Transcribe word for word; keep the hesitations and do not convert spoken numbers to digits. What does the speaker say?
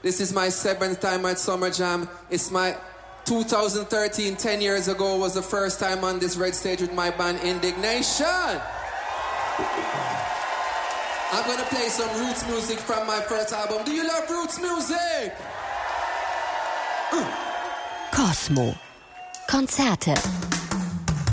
This is my seventh time at Summer Jam. It's my two thousand thirteen, ten years ago, was the first time on this red stage with my band Indignation. I'm gonna play some roots music from my first album. Do you love roots music? Cosmo. Konzerte.